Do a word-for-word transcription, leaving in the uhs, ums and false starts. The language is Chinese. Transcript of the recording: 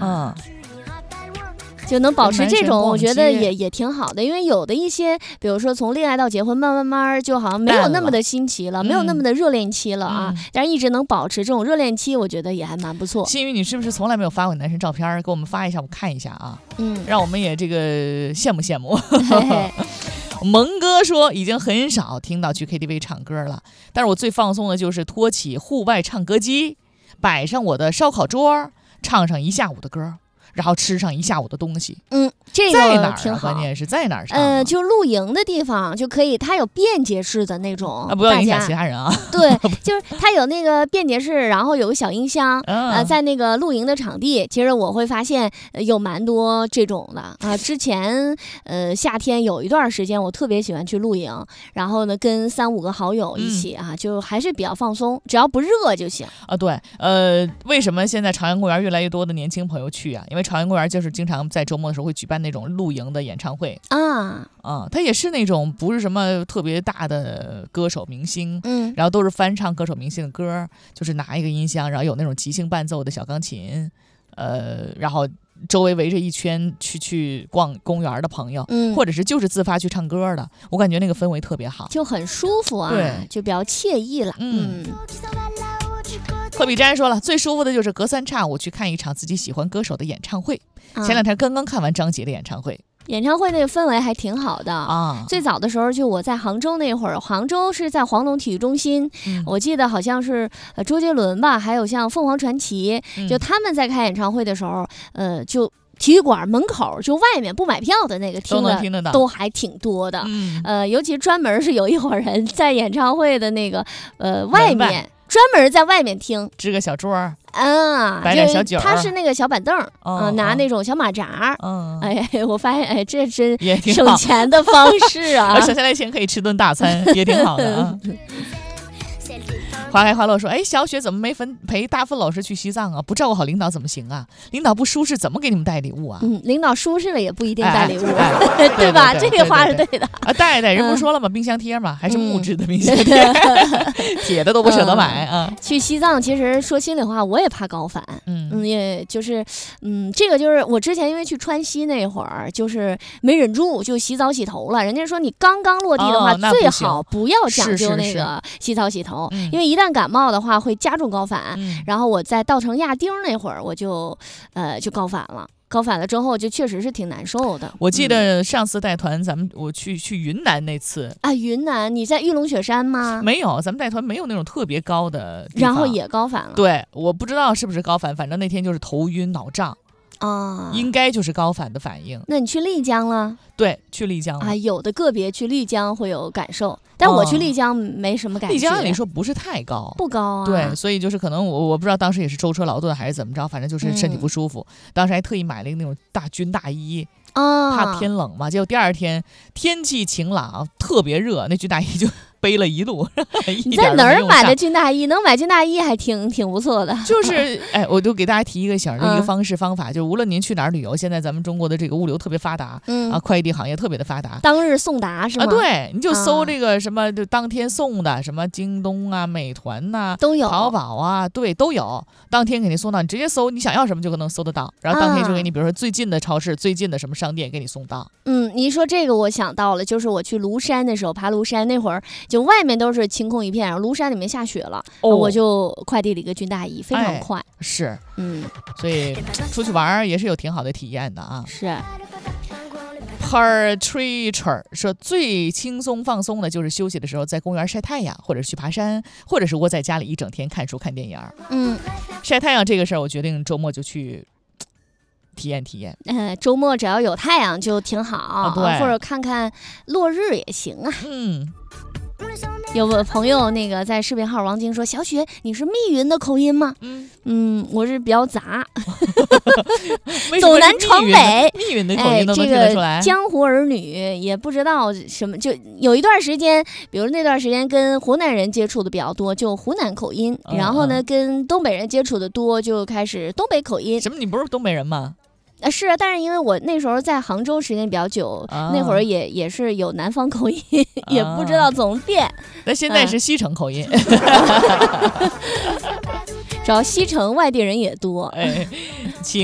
嗯。 就能保持这种，我觉得也也挺好的，因为有的一些，比如说从恋爱到结婚，慢慢慢就好像没有那么的新奇了，没有那么的热恋期了啊。嗯、但是一直能保持这种热恋期，我觉得也还蛮不错。 新宇，你是不是从来没有发过男神照片？给我们发一下，我看一下啊。 嗯， 让我们也这个羡慕羡慕。蒙哥说，已经很少听到去 K T V 唱歌了，但是我最放松的就是托起户外唱歌机，摆上我的烧烤桌，唱上一下午的歌。然后吃上一下午的东西， 嗯，这个在哪儿、啊、 挺好。 关键是在哪儿唱、啊？ 呃，就露营的地方就可以，它有便捷式的那种， 啊，不要影响其他人啊。 对，就是它有那个便捷式，然后有个小音箱， 嗯、 呃，在那个露营的场地，其实我会发现、呃、有蛮多这种的啊、呃。之前呃夏天有一段时间，我特别喜欢去露营，然后呢跟三五个好友一起啊，嗯、就还是比较放松，只要不热就行啊。对，呃，为什么现在朝阳公园越来越多的年轻朋友去啊？因为朝阳公园就是经常在周末的时候会举办那种露营的演唱会啊啊，它也是那种不是什么特别大的歌手明星， 嗯， 然后都是翻唱歌手明星的歌，就是拿一个音箱，然后有那种即兴伴奏的小钢琴，呃，然后周围围着一圈去去逛公园的朋友， 嗯， 或者是就是自发去唱歌的，我感觉那个氛围特别好， 就很舒服啊， 对， 就比较惬意了，嗯。嗯科比詹说了，最舒服的就是隔三差五去看一场自己喜欢歌手的演唱会。啊、前两天刚刚看完张杰的演唱会， 演唱会那个氛围还挺好的啊。 最早的时候，就我在杭州那会儿，杭州是在黄龙体育中心，嗯、我记得好像是呃周杰伦吧，还有像凤凰传奇，嗯、就他们在开演唱会的时候，呃就。体育馆门口就外面不买票的那个听的都能听得到， 都还挺多的。 嗯、 呃，尤其专门是有一伙人在演唱会的那个呃外面，专门在外面听， 支个小桌儿， 啊， 摆点小酒， 他是那个小板凳， 嗯、 呃，拿那种小马扎， 嗯， 哎，我发现，哎，这真省钱的方式啊， 省下来钱可以吃顿大餐，也挺好的啊。花开花落说，哎，小雪怎么没分陪大奋老师去西藏啊？不照顾好领导怎么行啊？领导不舒适怎么给你们带礼物啊？ 嗯，领导舒适了也不一定带礼物， 哎哎、 对吧？这个话是对的啊，带带人不是说了吗？嗯、冰箱贴嘛，还是木质的冰箱贴，嗯、铁的都不舍得买啊、嗯。 去西藏其实说心里话，我也怕高反，嗯嗯，也就是嗯，这个就是我之前因为去川西那会儿，就是没忍住就洗澡洗头了。人家说你刚刚落地的话， 哦、 最好不要讲究那个洗澡洗头， 是是是因为一旦感冒的话会加重高反。 嗯、 然后我在稻城亚丁那会儿，我就呃就高反了。高反了之后，就确实是挺难受的。 我记得上次带团，咱们我去去云南那次啊，云南你在玉龙雪山吗？ 没有，咱们带团没有那种特别高的地方， 然后也高反了。 对，我不知道是不是高反，反正那天就是头晕脑胀。 啊， 应该就是高反的反应。 那你去丽江了？ 对，去丽江了啊，有的个别去丽江会有感受，但我去丽江没什么感觉。 丽江按理说不是太高， 不高啊。 对，所以就是可能我我不知道当时也是舟车劳顿还是怎么着，反正就是身体不舒服。嗯、当时还特意买了一个那种大军大衣。 啊， 怕天冷嘛，结果第二天天气晴朗，特别热，那军大衣就背了一路。 你在哪儿买的军大衣？能买军大衣还挺挺不错的。 就是，哎，我就给大家提一个小的一个方式方法，嗯、就是无论您去哪儿旅游，现在咱们中国的这个物流特别发达， 嗯啊，快递行业特别的发达， 当日送达是吗？ 啊，对，你就搜这个什么，就当天送的，什么京东啊、美团呐、啊、 都有， 淘宝啊，对，都有，当天给你送到，你直接搜你想要什么就可能搜得到，然后当天就给你，比如说最近的超市、最近的什么商店给你送到。 嗯，你一说这个我想到了，就是我去庐山的时候，爬庐山那会儿，就外面都是晴空一片，然后庐山里面下雪了，哦、我就快递了一个军大衣，非常快。哎、 是， 嗯， 所以出去玩也是有挺好的体验的啊。 是。 Partridge 说最轻松放松的就是休息的时候在公园晒太阳，或者是去爬山，或者是窝在家里一整天看书看电影。 嗯， 晒太阳这个事儿，我决定周末就去体验体验。 呃，周末只要有太阳就挺好， 啊、对， 或者看看落日也行啊。 嗯。 有个朋友那个在视频号王晶说：“小雪，你是密云的口音吗？”嗯嗯，我是比较杂，走南闯北， 密云的口音都能听得出来。 哎这个、江湖儿女也不知道什么，就有一段时间，比如那段时间跟湖南人接触的比较多，就湖南口音； 嗯、 然后呢，跟东北人接触的多，就开始东北口音。 什么？你不是东北人吗？ 啊，是啊，但是因为我那时候在杭州时间比较久，啊、那会儿也也是有南方口音，啊、也不知道怎么变。 那现在是西城口音， 主要西城外地人也多。 哎，